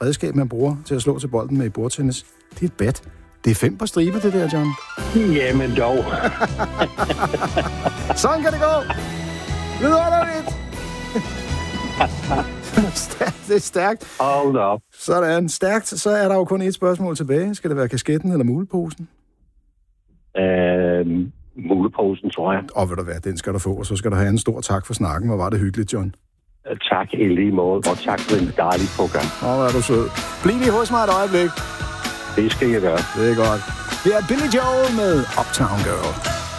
redskab, man bruger til at slå til bolden med i bordtennis. Det er et bat. Det er 5 på stribe, det der, John. Jamen dog. Sådan kan det gå. Vidunderligt. Det er stærkt. Hold up. Sådan, stærkt. Så er der jo kun et spørgsmål tilbage. Skal det være kasketten eller muleposen? Muleposen, tror jeg. Og ved du hvad, den skal du få, og så skal du have en stor tak for snakken. Hvor var det hyggeligt, John. Tak i lige måde, og tak for en dejlig program. Hvor er du sød. Bliv lige hos mig et øjeblik. Det skal jeg gøre. Det er godt. Det er Billy Joel med Uptown Girl.